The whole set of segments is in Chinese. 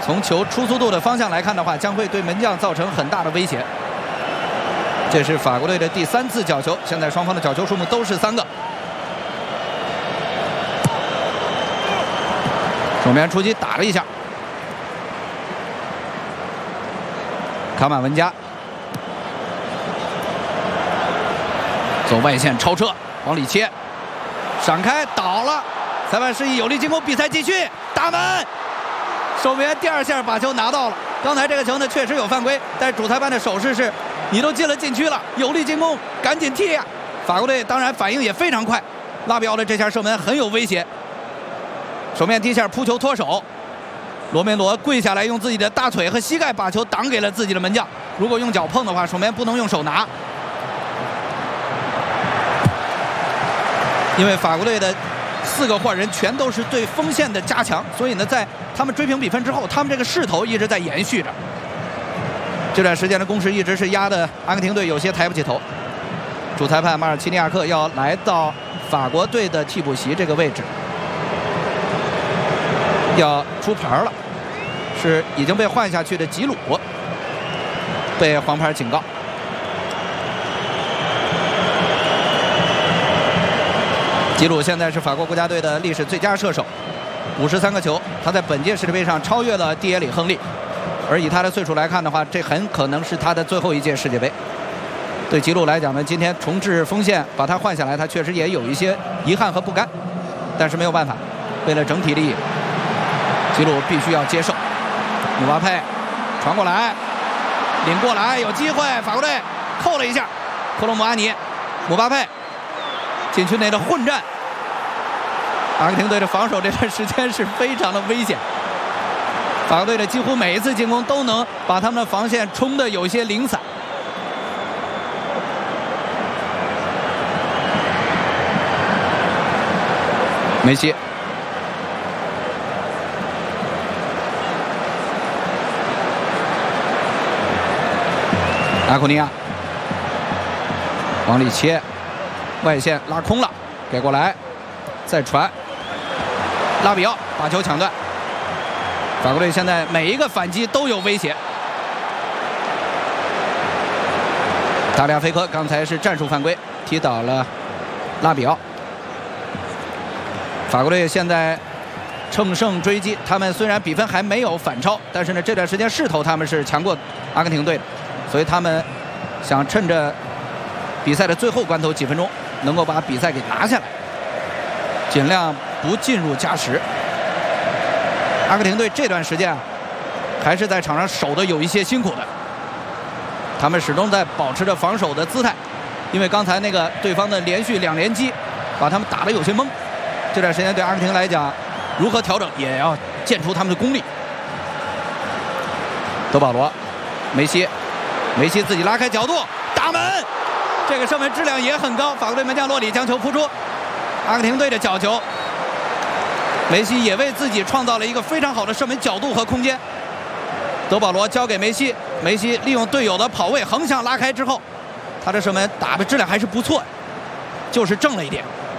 从球出速度的方向来看的话，将会对门将造成很大的威胁。这是法国队的第3次角球，现在双方的角球数目都是3个。守门员出击打了一下，卡马文加走外线超车往里切，闪开倒了，裁判示意有力进攻，比赛继续，打门。守门员第2下把球拿到了。刚才这个球呢确实有犯规，但是主裁判的手势是你都进了禁区了，有力进攻，赶紧踢呀！法国队当然反应也非常快，拉比奥的这下射门很有威胁。守门员第1下扑球脱手，罗梅罗跪下来用自己的大腿和膝盖把球挡给了自己的门将。如果用脚碰的话，守门员不能用手拿。因为法国队的4个换人全都是对锋线的加强，所以呢，在他们追平比分之后，他们这个势头一直在延续着。这段时间的攻势一直是压的阿根廷队有些抬不起头。主裁判马尔奇尼亚克要来到法国队的替补席这个位置，要出牌了，是已经被换下去的吉鲁被黄牌警告。吉鲁现在是法国国家队的历史最佳射手，53个球，他在本届世界杯上超越了蒂耶里·亨利，而以他的岁数来看的话，这很可能是他的最后一届世界杯。对吉鲁来讲呢，今天重置锋线把他换下来，他确实也有一些遗憾和不甘，但是没有办法，为了整体利益，吉鲁必须要接受。姆巴佩传过来，领过来，有机会，法国队扣了一下，科隆姆阿尼，姆巴佩。禁区内的混战，阿根廷队的防守这段时间是非常的危险。法国队的几乎每一次进攻都能把他们的防线冲得有些零散。梅西，阿库尼亚往里切。外线拉空了，给过来，再传，拉比奥把球抢断。法国队现在每一个反击都有威胁。达利亚菲科刚才是战术犯规，踢倒了拉比奥。法国队现在乘胜追击，他们虽然比分还没有反超，但是呢这段时间势头他们是强过阿根廷队的，所以他们想趁着比赛的最后关头几分钟能够把比赛给拿下来，尽量不进入加时。阿根廷队这段时间还是在场上守的有一些辛苦的，他们始终在保持着防守的姿态，因为刚才那个对方的连续2连击把他们打得有些懵。这段时间对阿根廷来讲，如何调整也要见出他们的功力。德保罗，梅西自己拉开角度打门。这个射门质量也很高，法国队门将洛里将球扑出，阿根廷队的角球。梅西也为自己创造了一个非常好的射门角度和空间。德保罗交给梅西，梅西利用队友的跑位横向拉开之后，他的射门打的质量还是不错，就是正了一点。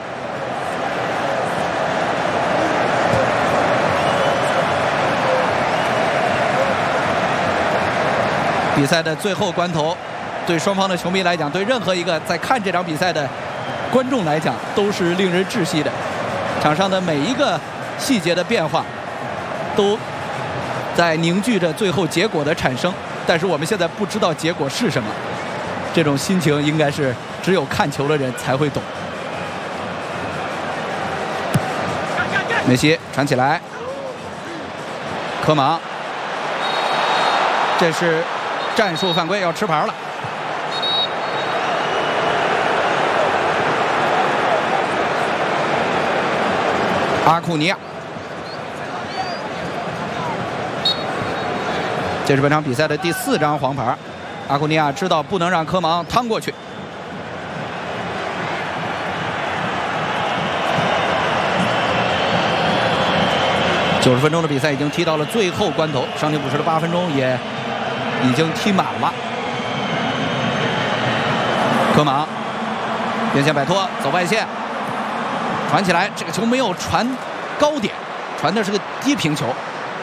比赛的最后关头，对双方的球迷来讲，对任何一个在看这场比赛的观众来讲，都是令人窒息的。场上的每一个细节的变化，都在凝聚着最后结果的产生。但是我们现在不知道结果是什么，这种心情应该是只有看球的人才会懂。梅西传起来，科芒，这是战术犯规，要吃牌了。阿库尼亚，这是本场比赛的第4张黄牌。阿库尼亚知道不能让科芒趟过去。90分钟的比赛已经踢到了最后关头，上场补时的8分钟也已经踢满了。科芒边线摆脱，走外线。传起来，这个球没有传高点，传的是个低平球，